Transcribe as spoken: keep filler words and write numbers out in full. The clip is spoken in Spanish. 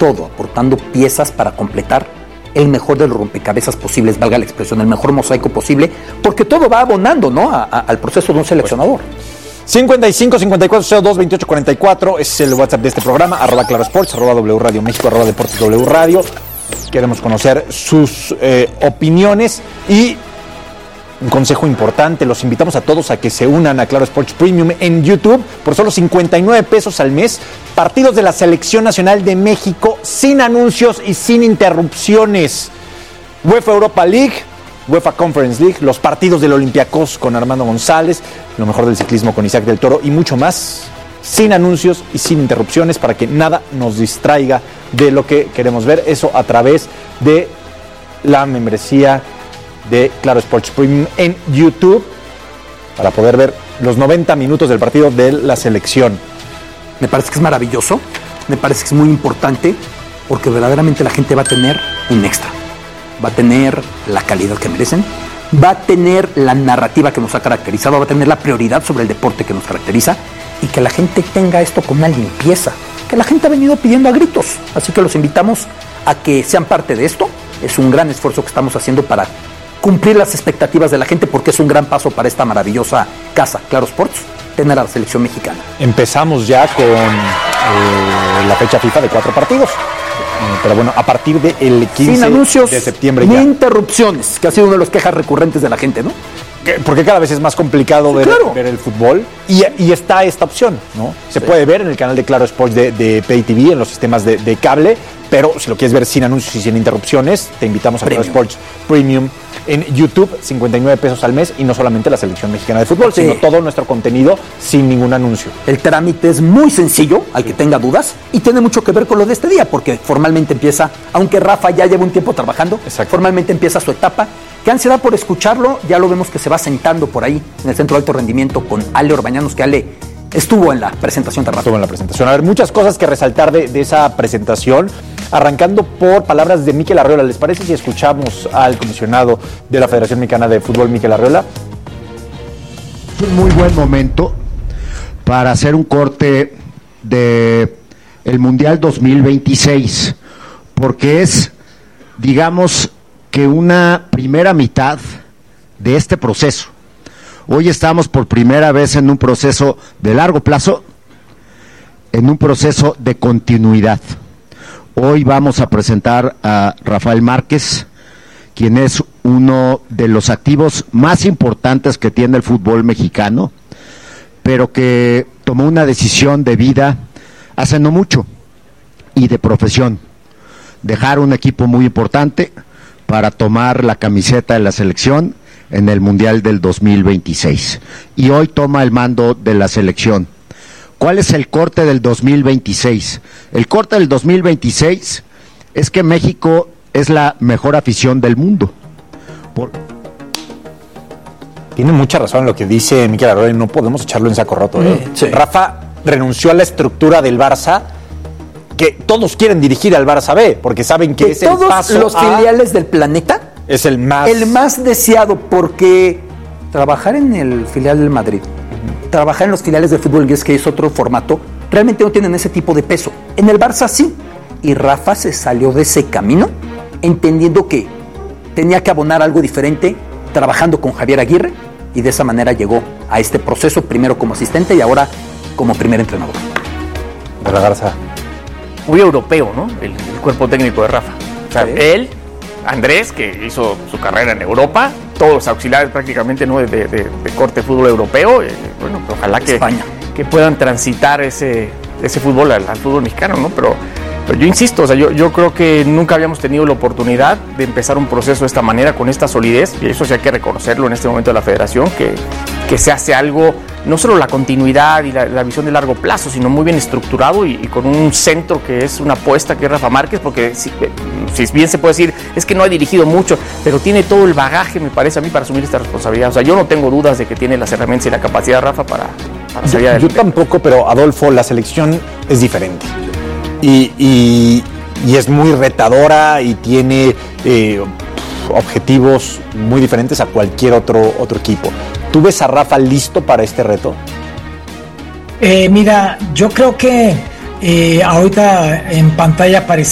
todo, aportando piezas para completar el mejor de los rompecabezas posibles, valga la expresión, el mejor mosaico posible, porque todo va abonando, ¿no?, a, a, al proceso de un seleccionador. cincuenta y cinco, cincuenta y cuatro, cero dos, veintiocho, cuarenta y cuatro es el WhatsApp de este programa, arroba Claro Sports, arroba W Radio México, arroba Deportes W Radio. Queremos conocer sus eh, opiniones y un consejo importante, los invitamos a todos a que se unan a Claro Sports Premium en YouTube por solo cincuenta y nueve pesos al mes. Partidos de la Selección Nacional de México sin anuncios y sin interrupciones. UEFA Europa League, UEFA Conference League, los partidos del Olympiacos con Armando González, lo mejor del ciclismo con Isaac del Toro y mucho más, sin anuncios y sin interrupciones, para que nada nos distraiga de lo que queremos ver. Eso a través de la membresía de Claro Sports Premium en YouTube, para poder ver los noventa minutos del partido de la selección. Me parece que es maravilloso, me parece que es muy importante, porque verdaderamente la gente va a tener un extra, va a tener la calidad que merecen, va a tener la narrativa que nos ha caracterizado, va a tener la prioridad sobre el deporte que nos caracteriza, y que la gente tenga esto con una limpieza que la gente ha venido pidiendo a gritos. Así que los invitamos a que sean parte de esto. Es un gran esfuerzo que estamos haciendo para cumplir las expectativas de la gente, porque es un gran paso para esta maravillosa casa, Claro Sports, tener a la selección mexicana. Empezamos ya con eh, la fecha FIFA de cuatro partidos, eh, pero bueno, a partir del quince Sin anuncios, de septiembre ni ya. interrupciones, que ha sido una de las quejas recurrentes de la gente, ¿no? Porque cada vez es más complicado ver, claro. ver el fútbol y, y está esta opción, ¿no? Se sí. puede ver en el canal de Claro Sports de, de Pay T V, en los sistemas de, de cable, pero si lo quieres ver sin anuncios y sin interrupciones, te invitamos a Premium. Claro Sports Premium en YouTube, cincuenta y nueve pesos al mes, y no solamente la selección mexicana de fútbol, sí. sino todo nuestro contenido sin ningún anuncio. El trámite es muy sencillo, al que tenga dudas, y tiene mucho que ver con lo de este día, porque formalmente empieza, aunque Rafa ya lleva un tiempo trabajando, Exacto. formalmente empieza su etapa. Qué ansiedad por escucharlo, ya lo vemos que se va sentando por ahí en el Centro de Alto Rendimiento con Ale Orbañanos, que Ale estuvo en la presentación de Rafa. Estuvo en la presentación. A ver, muchas cosas que resaltar de, de esa presentación, arrancando por palabras de Mikel Arriola. ¿Les parece si escuchamos al comisionado de la Federación Mexicana de Fútbol, Mikel Arriola? Es un muy buen momento para hacer un corte de el Mundial dos mil veintiséis, porque es, digamos, que una primera mitad de este proceso. Hoy estamos por primera vez en un proceso de largo plazo, en un proceso de continuidad. Hoy vamos a presentar a Rafael Márquez, quien es uno de los activos más importantes que tiene el fútbol mexicano, pero que tomó una decisión de vida hace no mucho y de profesión, dejar un equipo muy importante para tomar la camiseta de la selección en el Mundial del dos mil veintiséis. Y hoy toma el mando de la selección. ¿Cuál es el corte del dos mil veintiséis? El corte del dos mil veintiséis es que México es la mejor afición del mundo. Por... Tiene mucha razón en lo que dice Mikel Arriola, no podemos echarlo en saco roto. ¿eh? Sí. Rafa renunció a la estructura del Barça, que todos quieren dirigir al Barça B, porque saben que, que es el paso todos los a... filiales del planeta es el más... el más deseado, porque trabajar en el filial del Madrid, uh-huh. trabajar en los filiales del fútbol inglés, que es otro formato, realmente no tienen ese tipo de peso. En el Barça sí, y Rafa se salió de ese camino, entendiendo que tenía que abonar algo diferente, trabajando con Javier Aguirre, y de esa manera llegó a este proceso, primero como asistente y ahora como primer entrenador. De la Garza. Muy europeo, ¿no? El, el cuerpo técnico de Rafa. O sea, ¿sí? Él, Andrés, que hizo su carrera en Europa, todos los auxiliares prácticamente, ¿no? de, de, de corte fútbol europeo. Eh, bueno, ojalá que, que puedan transitar ese, ese fútbol al, al fútbol mexicano, ¿no? Pero, pero yo insisto, o sea, yo, yo creo que nunca habíamos tenido la oportunidad de empezar un proceso de esta manera, con esta solidez, y eso sí hay que reconocerlo en este momento de la federación, que, que se hace algo, no solo la continuidad y la, la visión de largo plazo, sino muy bien estructurado y, y con un centro que es una apuesta, que es Rafa Márquez, porque si, si bien se puede decir, es que no ha dirigido mucho, pero tiene todo el bagaje, me parece a mí, para asumir esta responsabilidad. O sea, yo no tengo dudas de que tiene las herramientas y la capacidad, Rafa, para, para salir adelante. Yo tampoco, pero Adolfo, la selección es diferente. Y, y, y es muy retadora y tiene eh, objetivos muy diferentes a cualquier otro, otro equipo. ¿Tú ves a Rafa listo para este reto? Eh, mira, yo creo que eh, ahorita en pantalla aparece